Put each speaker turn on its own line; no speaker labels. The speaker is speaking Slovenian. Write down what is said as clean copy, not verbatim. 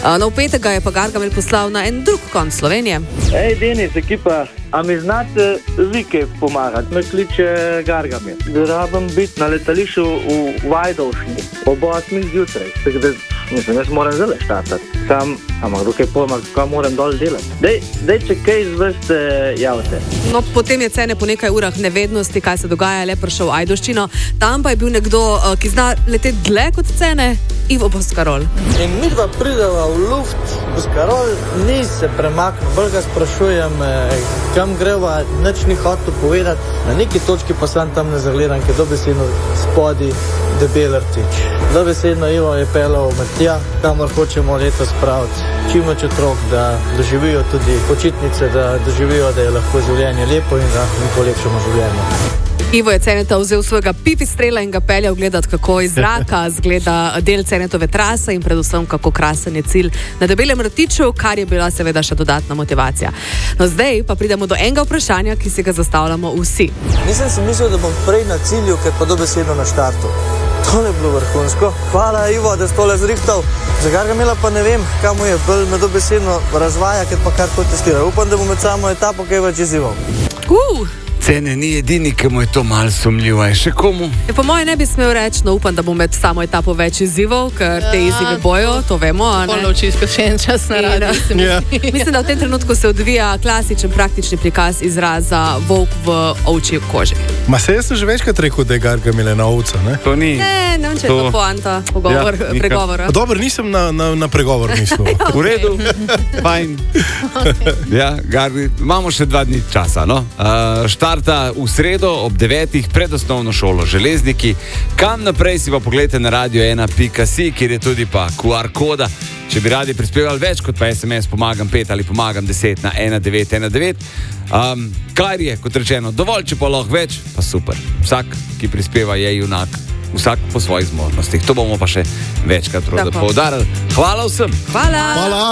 No, v petek ga je pa Gargamel poslal na en drug konc Slovenije.
Hej, Denis, ekipa, a mi znate vi kaj pomagati? Me kliče Gargamel. Da rabim biti na letališču v Ajdovščini ob 8 zjutraj. Tako da, mislim, jaz moram zelo štartati. Ampak dokaj pojma, kaj moram dol delati. Dej, če kaj izvrste, javite.
No, potem je Cene po nekaj urah nevednosti, kaj se dogaja, le prišel v Ajdovščino. Tam pa je bil nekdo, ki zna leteti dlje kot Cene, Ivo Boscarol.
In mi dva prideva v luft, Boscarol ni se premaknil, bolj ga sprašujem, kam greva, nič ni hotel povedati. Na neki točki pa sem tam ne zagledam, ker dobesedno spodi debel rtič. Dobesedno Ivo je pelal med tja, kamor hočemo letos spraviti. Čim več otrok, da doživijo tudi počitnice, da doživijo, da je lahko življenje lepo in da mi polepšamo življenje.
Ivo je Ceneta vzel svojega pipistrela in ga peljal gledati, kako iz zraka zgleda del Cenetove trase in predvsem, kako krasen je cilj na debelem rtiču, kar je bila seveda še dodatna motivacija. No, zdaj pa pridemo do enega vprašanja, ki si ga zastavljamo vsi.
Nisem si mislil, da bom prej na cilju, ker pa dobesedno na štartu. Tole je bilo vrhunsko. Hvala, Ivo, da si tole zrihtal. Za Gargamela pa ne vem, kam mu je, bolj me dobesedno razvaja, ker pa kar testira. Upam, da bo med samo etapo kaj več izzival.
Cene ni edini, ki mu je to malo sumljivo. Je še komu?
Po moje ne bi smel reči, no upam, da bo med samo etapo več izzivov, ker te izzive bojo, to vemo.
Ponovčisko še en čas na radi.
Mislim, da v tem trenutku se odvija klasičen praktični prikaz izraza volk v ovčji koži.
Ma se jaz sem že večkrat rekel, da je Gargamel ena ovca, ne?
To ni.
Ne vem, če je to poanta, pregovora.
Dobro, nisem na pregovor mislil.
V redu, fajn. Ja, Garbi, imamo še 2 dni časa, no? Štarta v sredo ob 9 pred osnovno šolo Železniki. Kam naprej si pa pogledajte na radio1.si, kjer je tudi pa QR koda. Če bi radi prispevali več kot pa SMS pomagam 5 ali pomagam 10 na 1919. Kar je, kot rečeno, dovolj, če pa lahko več, pa super. Vsak, ki prispeva, je junak. Vsak po svojih zmožnostih. To bomo pa še večkrat poudarili. Hvala vsem.
Hvala.